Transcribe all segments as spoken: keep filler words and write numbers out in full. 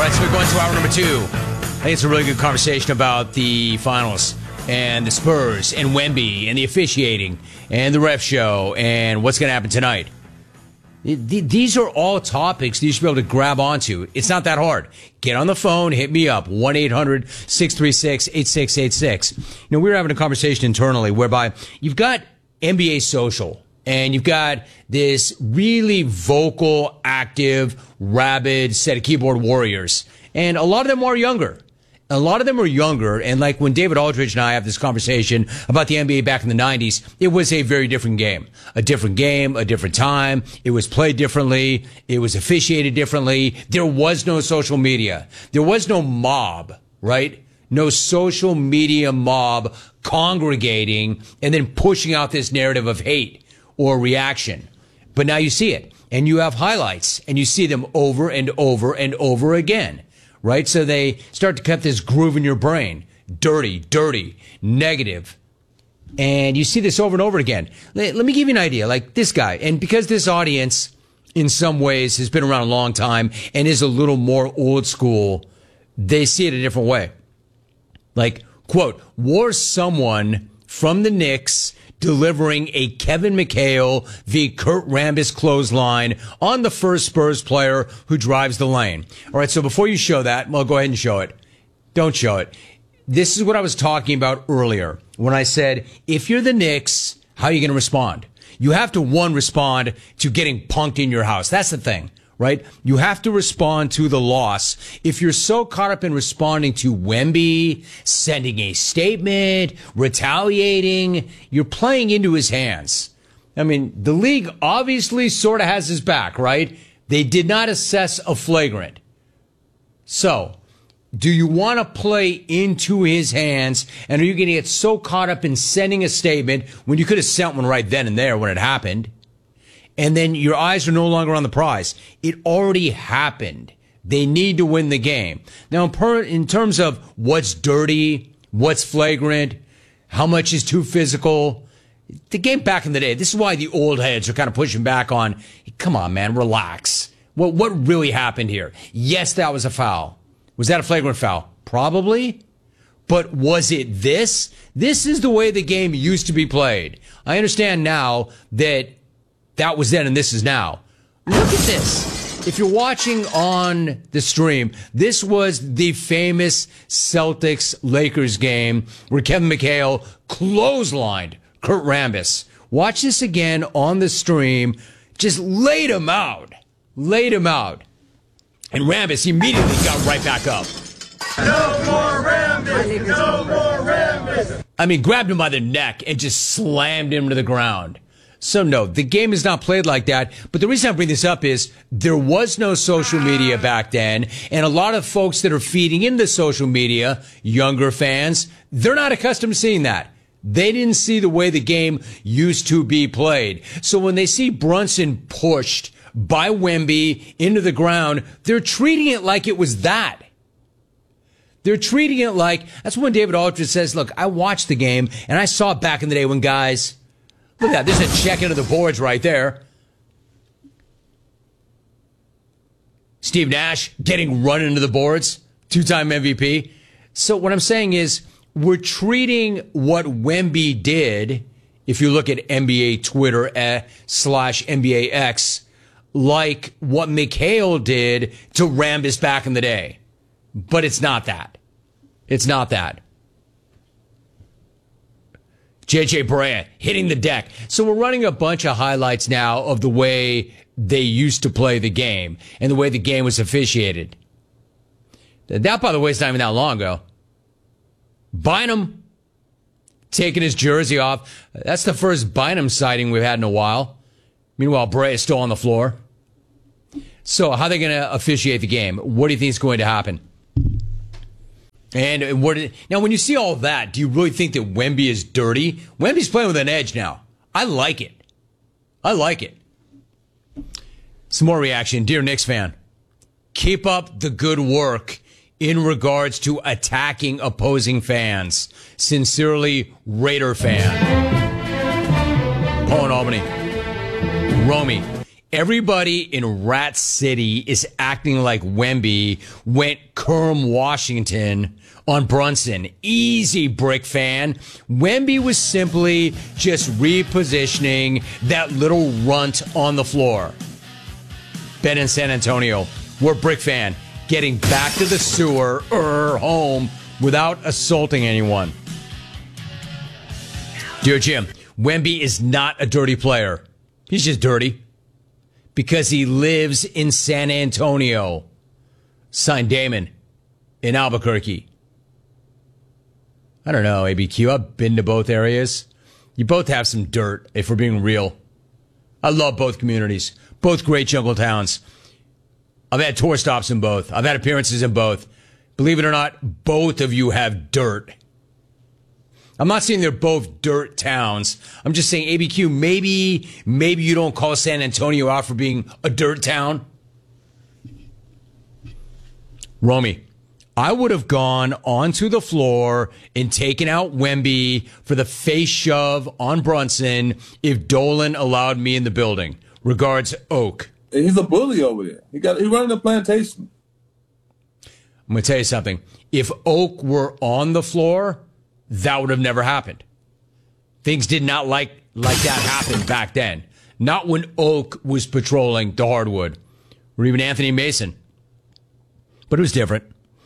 right, so we're going to hour number two. I think it's a really good conversation about the finals and the Spurs and Wemby and the officiating and the ref show and what's going to happen tonight. These are all topics that you should be able to grab onto. It's not that hard. Get on the phone, hit me up, one eight hundred six three six eight six eight six. You know, we were having a conversation internally whereby you've got N B A Social and you've got this really vocal, active, rabid set of keyboard warriors. And a lot of them are younger. A lot of them are younger, and like when David Aldridge and I have this conversation about the N B A back in the nineties, it was a very different game. A different game, a different time. It was played differently. It was officiated differently. There was no social media. There was no mob, right? No social media mob congregating and then pushing out this narrative of hate or reaction. But now you see it, and you have highlights, and you see them over and over and over again. Right? So they start to cut this groove in your brain. Dirty, dirty, negative. And you see this over and over again. Let, let me give you an idea. Like this guy. And because this audience, in some ways, has been around a long time and is a little more old school, they see it a different way. Like, quote, was someone from the Knicks delivering a Kevin McHale v. Kurt Rambis clothesline on the first Spurs player who drives the lane. All right, so before you show that, well, go ahead and show it. Don't show it. This is what I was talking about earlier when I said, if you're the Knicks, how are you going to respond? You have to, one, respond to getting punked in your house. That's the thing. Right? You have to respond to the loss. If you're so caught up in responding to Wemby, sending a statement, retaliating, you're playing into his hands. I mean, the league obviously sort of has his back, right? They did not assess a flagrant. So, do you want to play into his hands, and are you going to get so caught up in sending a statement when you could have sent one right then and there when it happened? And then your eyes are no longer on the prize. It already happened. They need to win the game. Now, in terms of what's dirty, what's flagrant, how much is too physical, the game back in the day, this is why the old heads are kind of pushing back on, come on, man, relax. What, what really happened here? Yes, that was a foul. Was that a flagrant foul? Probably. But was it this? This is the way the game used to be played. I understand now that that was then and this is now. Look at this. If you're watching on the stream, this was the famous Celtics-Lakers game where Kevin McHale clotheslined Kurt Rambis. Watch this again on the stream. Just laid him out. Laid him out. And Rambis immediately got right back up. No more Rambis! No more Rambis! I mean, grabbed him by the neck and just slammed him to the ground. So no, the game is not played like that. But the reason I bring this up is there was no social media back then. And a lot of folks that are feeding into social media, younger fans, they're not accustomed to seeing that. They didn't see the way the game used to be played. So when they see Brunson pushed by Wemby into the ground, they're treating it like it was that. They're treating it like, that's when David Aldridge says, look, I watched the game and I saw it back in the day when guys, look at that. There's a check into the boards right there. Steve Nash getting run into the boards. Two-time M V P. So what I'm saying is we're treating what Wemby did, if you look at N B A Twitter uh, slash N B A X, like what McHale did to Rambis back in the day. But it's not that. It's not that. J J Barea hitting the deck. So we're running a bunch of highlights now of the way they used to play the game and the way the game was officiated. That, by the way, is not even that long ago. Bynum taking his jersey off. That's the first Bynum sighting we've had in a while. Meanwhile, Barea is still on the floor. So how are they going to officiate the game? What do you think is going to happen? And what? Now, when you see all that, do you really think that Wemby is dirty? Wemby's playing with an edge now. I like it. I like it. Some more reaction. Dear Knicks fan, keep up the good work in regards to attacking opposing fans. Sincerely, Raider fan. Paul in Albany. Romy. Everybody in Rat City is acting like Wemby went Kerm Washington on Brunson. Easy, Brick fan. Wemby was simply just repositioning that little runt on the floor. Ben in San Antonio, we're Brick fan, getting back to the sewer or home without assaulting anyone. Dear Jim, Wemby is not a dirty player. He's just dirty because he lives in San Antonio. Signed Damon in Albuquerque. I don't know, A B Q. I've been to both areas. You both have some dirt, if we're being real. I love both communities. Both great jungle towns. I've had tour stops in both. I've had appearances in both. Believe it or not, both of you have dirt. I'm not saying they're both dirt towns. I'm just saying, A B Q, maybe, maybe you don't call San Antonio out for being a dirt town. Romy, I would have gone onto the floor and taken out Wemby for the face shove on Brunson if Dolan allowed me in the building. Regards, Oak. He's a bully over there. He got he running the plantation. I'm going to tell you something. If Oak were on the floor, that would have never happened. Things did not like like that happen back then. Not when Oak was patrolling the hardwood, or even Anthony Mason. But it was different.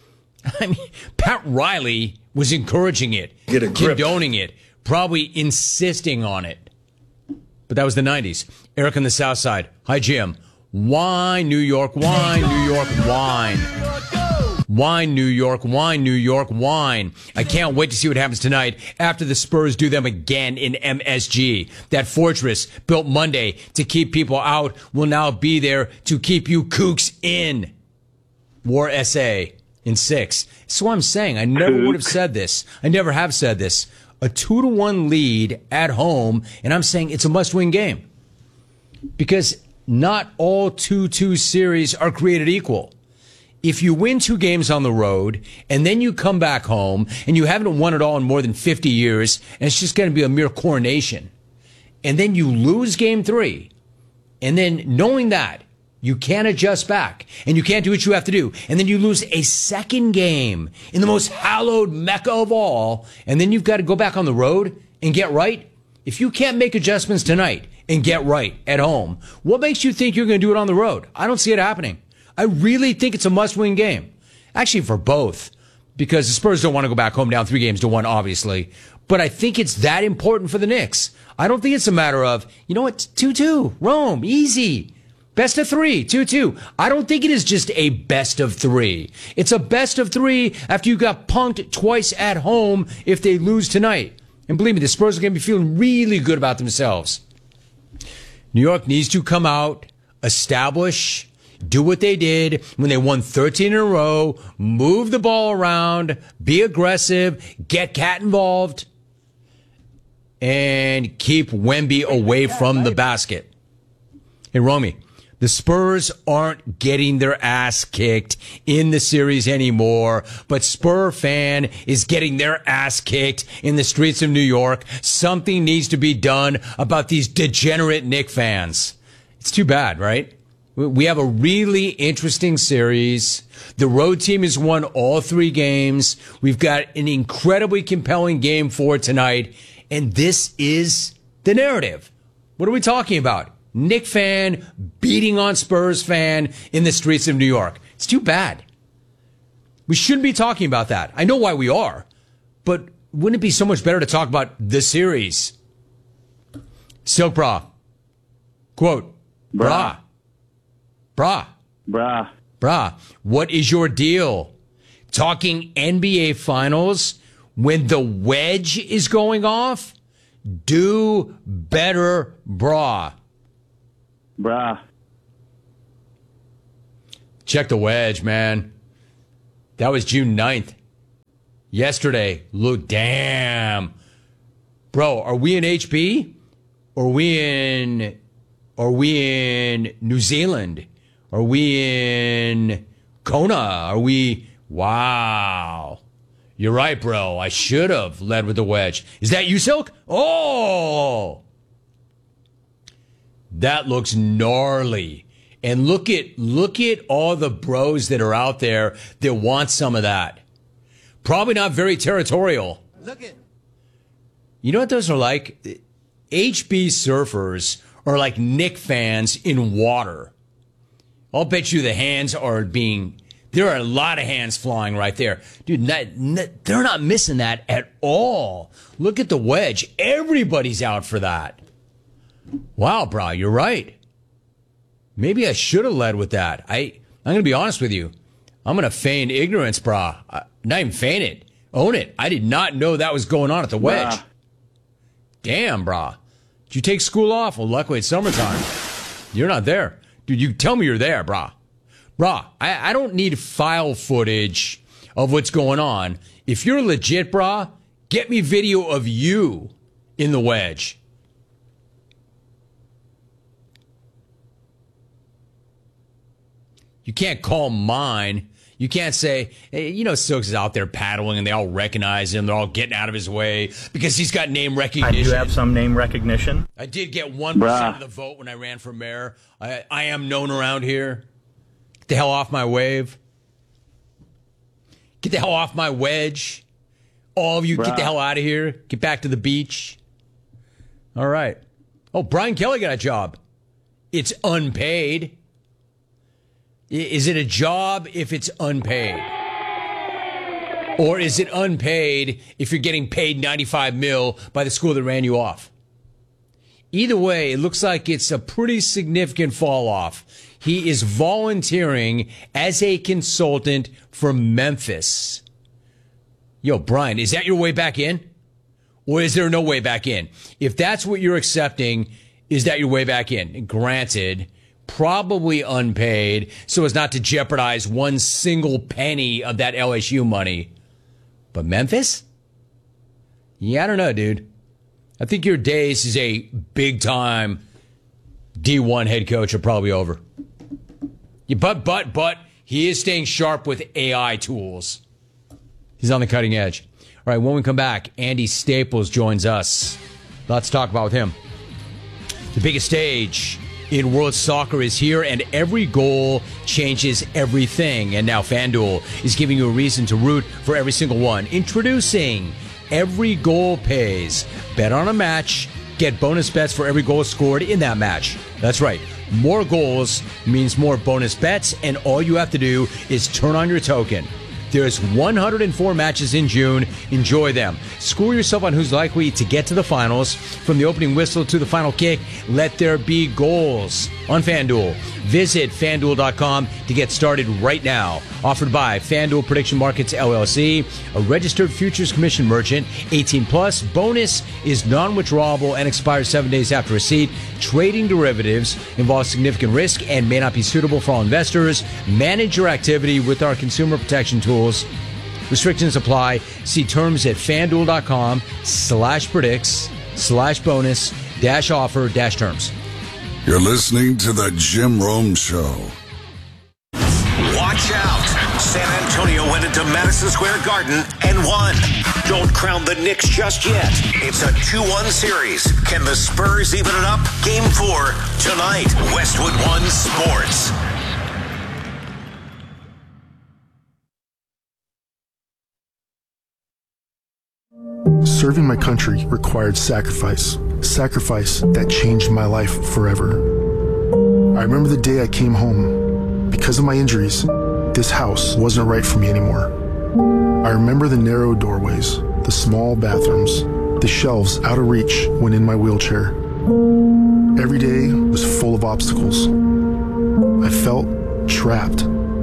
I mean, Pat Riley was encouraging it, Get a grip. condoning it, probably insisting on it. But that was the nineties. Eric on the South Side. Hi, Jim. Wine, New York, wine, New York, wine. Wine, New York, wine, New York, wine. I can't wait to see what happens tonight after the Spurs do them again in M S G. That fortress built Monday to keep people out will now be there to keep you kooks in. War S A in six. So I'm saying I never would have said this. I never have said this. A two to one lead at home, and I'm saying it's a must-win game. Because not all two two series are created equal. If you win two games on the road, and then you come back home, and you haven't won it all in more than fifty years, and it's just going to be a mere coronation, and then you lose game three, and then knowing that, you can't adjust back, and you can't do what you have to do, and then you lose a second game in the most hallowed Mecca of all, and then you've got to go back on the road and get right. If you can't make adjustments tonight and get right at home, what makes you think you're going to do it on the road? I don't see it happening. I really think it's a must-win game. Actually, for both, because the Spurs don't want to go back home down three games to one, obviously. But I think it's that important for the Knicks. I don't think it's a matter of, you know what, two two, Rome, easy. Best of three, two two. I don't think it is just a best of three. It's a best of three after you got punked twice at home if they lose tonight. And believe me, the Spurs are going to be feeling really good about themselves. New York needs to come out, establish, do what they did when they won thirteen in a row, move the ball around, be aggressive, get Cat involved, and keep Wemby away from the basket. Hey, Romy, the Spurs aren't getting their ass kicked in the series anymore, but Spur fan is getting their ass kicked in the streets of New York. Something needs to be done about these degenerate Knick fans. It's too bad, right? We have a really interesting series. The road team has won all three games. We've got an incredibly compelling game four tonight, and this is the narrative. What are we talking about? Knick fan beating on Spurs fan in the streets of New York. It's too bad. We shouldn't be talking about that. I know why we are, but wouldn't it be so much better to talk about the series? Silk Bra. Quote, Bra. Bra. Bra. Bra. What is your deal? Talking N B A Finals when the wedge is going off? Do better, bra. Brah. Check the wedge, man. That was June ninth. Yesterday. Look, damn. Bro, are we in H B? Or are we in, are we in New Zealand? Are we in Kona? Are we, wow. You're right, bro. I should have led with the wedge. Is that you, Silk? Oh! That looks gnarly. And look at look at all the bros that are out there that want some of that. Probably not very territorial. Look at. You know what those are like? H B surfers are like Knick fans in water. I'll bet you the hands are being, there are a lot of hands flying right there. Dude, not, not, they're not missing that at all. Look at the wedge. Everybody's out for that. Wow, bro, you're right. Maybe I should have led with that. I, I'm going to be honest with you. I'm going to feign ignorance, bro. I, not even feign it. Own it. I did not know that was going on at the wedge. Brah. Damn, brah. Did you take school off? Well, luckily it's summertime. You're not there. Dude, you tell me you're there, brah. Brah, I, I don't need file footage of what's going on. If you're legit, brah, get me video of you in the wedge. You can't call mine. You can't say, hey, you know, Stokes is out there paddling and they all recognize him. They're all getting out of his way because he's got name recognition. I do have some name recognition. I did get one percent of the vote when I ran for mayor. I, I am known around here. Get the hell off my wave. Get the hell off my wedge. All of you, Bruh. Get the hell out of here. Get back to the beach. All right. Oh, Brian Kelly got a job. It's unpaid. Is it a job if it's unpaid? Or is it unpaid if you're getting paid ninety-five mil by the school that ran you off? Either way, it looks like it's a pretty significant fall off. He is volunteering as a consultant for Memphis. Yo, Brian, is that your way back in? Or is there no way back in? If that's what you're accepting, is that your way back in? Granted, probably unpaid, so as not to jeopardize one single penny of that L S U money. But Memphis? Yeah, I don't know, dude. I think your days as a big-time D one head coach are probably over. Yeah, but, but, but, he is staying sharp with A I tools. He's on the cutting edge. All right, when we come back, Andy Staples joins us. Lots to talk about with him. The biggest stage in world soccer is here, and every goal changes everything. And now FanDuel is giving you a reason to root for every single one. Introducing Every Goal Pays. Bet on a match, get bonus bets for every goal scored in that match. That's right. More goals means more bonus bets, and all you have to do is turn on your token. There's one hundred four matches in June. Enjoy them. Score yourself on who's likely to get to the finals. From the opening whistle to the final kick, let there be goals on FanDuel. Visit FanDuel dot com to get started right now. Offered by FanDuel Prediction Markets, L L C, a registered futures commission merchant. eighteen plus. Bonus is non-withdrawable and expires seven days after receipt. Trading derivatives involves significant risk and may not be suitable for all investors. Manage your activity with our consumer protection tools. Restrictions apply. See terms at FanDuel dot com slash predicts slash bonus dash offer dash terms. You're listening to the Jim Rome Show. Watch out. San Antonio went into Madison Square Garden and won. Don't crown the Knicks just yet. It's a two one series. Can the Spurs even it up? Game four tonight. Westwood One Sports. Serving my country required sacrifice. Sacrifice that changed my life forever. I remember the day I came home. Because of my injuries, this house wasn't right for me anymore. I remember the narrow doorways, the small bathrooms, the shelves out of reach when in my wheelchair. Every day was full of obstacles. I felt trapped.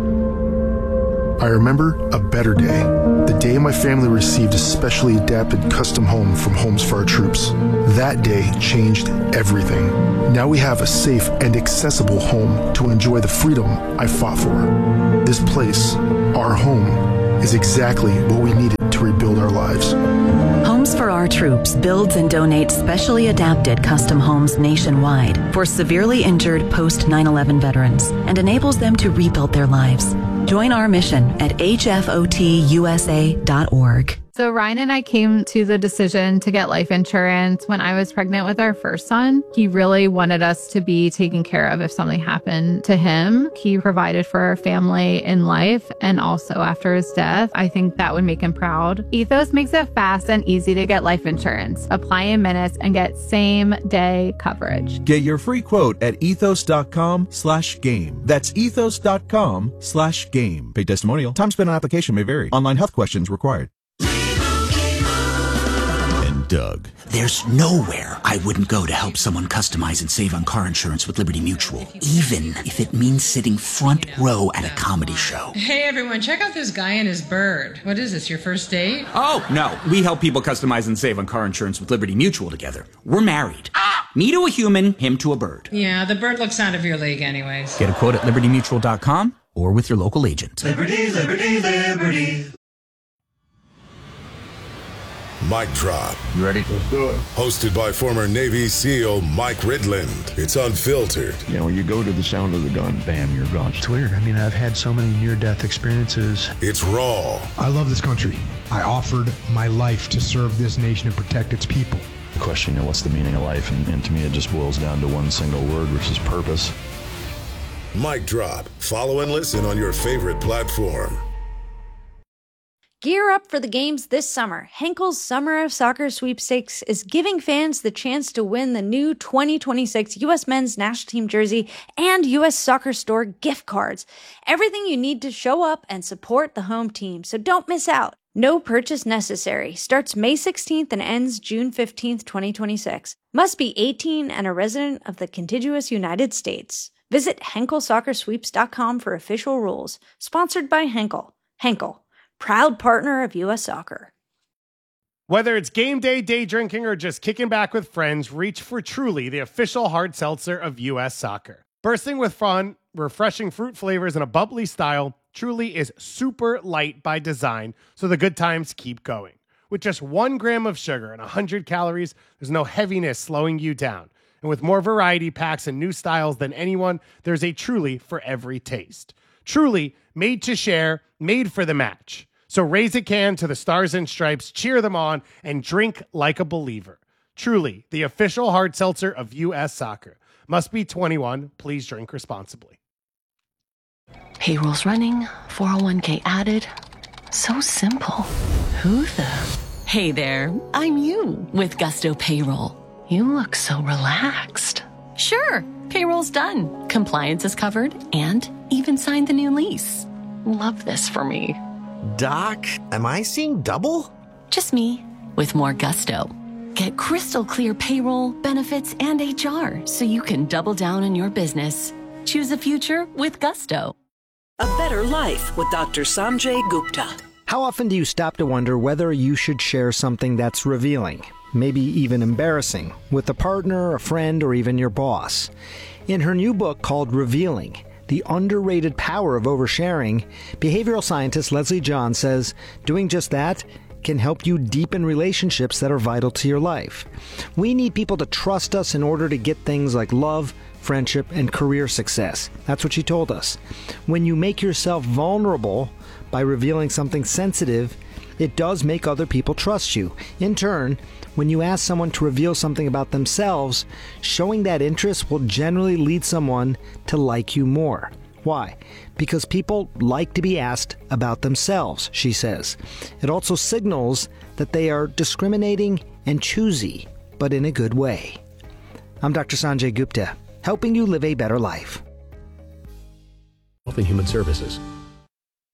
I remember a better day, the day my family received a specially adapted custom home from Homes for Our Troops. That day changed everything. Now we have a safe and accessible home to enjoy the freedom I fought for. This place, our home, is exactly what we needed to rebuild our lives. Homes for Our Troops builds and donates specially adapted custom homes nationwide for severely injured post nine eleven veterans and enables them to rebuild their lives. Join our mission at H F O T U S A dot org. So Ryan and I came to the decision to get life insurance when I was pregnant with our first son. He really wanted us to be taken care of if something happened to him. He provided for our family in life and also after his death. I think that would make him proud. Ethos makes it fast and easy to get life insurance. Apply in minutes and get same day coverage. Get your free quote at ethos.com slash game. That's ethos.com slash game. Paid testimonial. Time spent on application may vary. Online health questions required. Doug. There's nowhere I wouldn't go to help someone customize and save on car insurance with Liberty Mutual, even if it means sitting front row at a comedy show. Hey everyone, check out this guy and his bird. What is this, your first date? Oh, no. We help people customize and save on car insurance with Liberty Mutual together. We're married. Ah! Me to a human, him to a bird. Yeah, the bird looks out of your league anyways. Get a quote at liberty mutual dot com or with your local agent. Liberty, liberty, liberty. Mic Drop. You ready? Let's do it. Hosted by former Navy SEAL Mike Ridland. It's unfiltered. You know, when you go to the sound of the gun, bam, you're gone. It's weird. I mean, I've had so many near-death experiences. It's raw. I love this country. I offered my life to serve this nation and protect its people. The question, you know, what's the meaning of life? And, and to me, it just boils down to one single word, which is purpose. Mic Drop. Follow and listen on your favorite platform. Gear up for the games this summer. Henkel's Summer of Soccer Sweepstakes is giving fans the chance to win the new twenty twenty-six U S Men's National Team jersey and U S Soccer Store gift cards. Everything you need to show up and support the home team, so don't miss out. No purchase necessary. Starts May sixteenth and ends June fifteenth, twenty twenty-six. Must be eighteen and a resident of the contiguous United States. Visit henkel soccer sweeps dot com for official rules. Sponsored by Henkel. Henkel, proud partner of U S Soccer. Whether it's game day, day drinking, or just kicking back with friends, reach for Truly, the official hard seltzer of U S Soccer. Bursting with fun, refreshing fruit flavors, and a bubbly style, Truly is super light by design, so the good times keep going. With just one gram of sugar and one hundred calories, there's no heaviness slowing you down. And with more variety packs and new styles than anyone, there's a Truly for every taste. Truly, made to share, made for the match. So raise a can to the Stars and Stripes, cheer them on, and drink like a believer. Truly, the official hard seltzer of U S Soccer. Must be twenty-one. Please drink responsibly. Payroll's running, four oh one k added. So simple. Who the? Hey there, I'm you with Gusto Payroll. You look so relaxed. Sure, payroll's done. Compliance is covered and even signed the new lease. Love this for me. Doc, am I seeing double? Just me with more gusto. Get crystal clear payroll, benefits, and H R so you can double down on your business. Choose a future with Gusto. A better life with Doctor Sanjay Gupta. How often do you stop to wonder whether you should share something that's revealing, maybe even embarrassing, with a partner, a friend, or even your boss? In her new book called Revealing, The Underrated Power of Oversharing, behavioral scientist Leslie John says doing just that can help you deepen relationships that are vital to your life. We need people to trust us in order to get things like love, friendship, and career success. That's what she told us. When you make yourself vulnerable by revealing something sensitive, it does make other people trust you. In turn, when you ask someone to reveal something about themselves, showing that interest will generally lead someone to like you more. Why? Because people like to be asked about themselves, she says. It also signals that they are discriminating and choosy, but in a good way. I'm Doctor Sanjay Gupta, helping you live a better life. Health and Human Services.